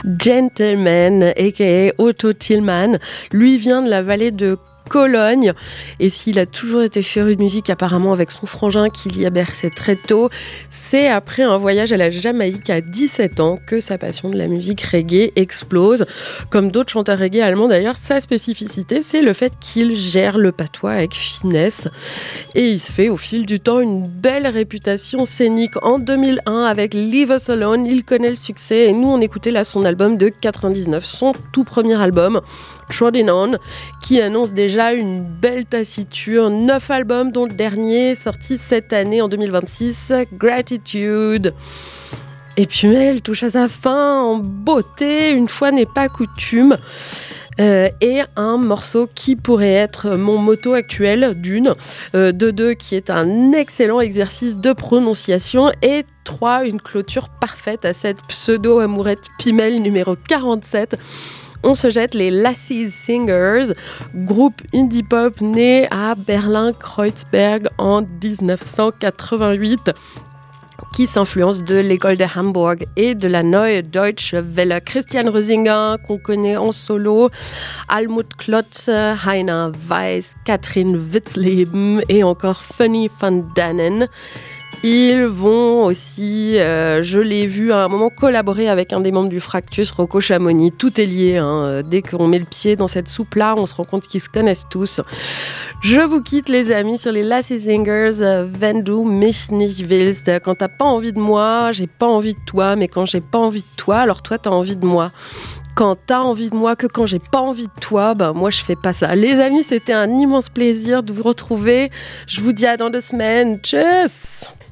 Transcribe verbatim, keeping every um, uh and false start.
Gentleman, aka Otto Tillmann, lui vient de la vallée de Cologne, et s'il a toujours été féru de musique apparemment avec son frangin qui l'y a bercé très tôt, c'est après un voyage à la Jamaïque à dix-sept ans que sa passion de la musique reggae explose. Comme d'autres chanteurs reggae allemands d'ailleurs, sa spécificité c'est le fait qu'il gère le patois avec finesse, et il se fait au fil du temps une belle réputation scénique. En deux mille un avec Leave Us Alone, il connaît le succès, et nous on écoutait là son album de quatre-vingt-dix-neuf, son tout premier album Trodden On, qui annonce déjà une belle taciture. Neuf albums, dont le dernier, sorti cette année en deux mille vingt-six, Gratitude. Et puis elle touche à sa fin en beauté, une fois n'est pas coutume. Euh, et un morceau qui pourrait être mon motto actuel, d'une, euh, de deux, qui est un excellent exercice de prononciation, et trois, une clôture parfaite à cette pseudo-amourette Pimel numéro quarante-sept. On se jette les Lassie Singers, groupe indie pop né à Berlin-Kreuzberg en dix-neuf cent quatre-vingt-huit, qui s'influence de l'école de Hambourg et de la Neue Deutsche Welle. Christian Rösinger, qu'on connaît en solo, Almut Klotz, Heiner Weiss, Katrin Witzleben et encore Fanny van Dannen. Ils vont aussi, euh, je l'ai vu à un moment, collaborer avec un des membres du Fractus, Rocco Chamonix. Tout est lié, hein. Dès qu'on met le pied dans cette soupe-là, on se rend compte qu'ils se connaissent tous. Je vous quitte les amis sur les Lassie Singers, euh, Wenn du mich nicht willst. Quand t'as pas envie de moi, j'ai pas envie de toi, mais quand j'ai pas envie de toi, alors toi t'as envie de moi. Quand t'as envie de moi que quand j'ai pas envie de toi, ben moi je fais pas ça. Les amis, c'était un immense plaisir de vous retrouver. Je vous dis à dans deux semaines. Tchuss!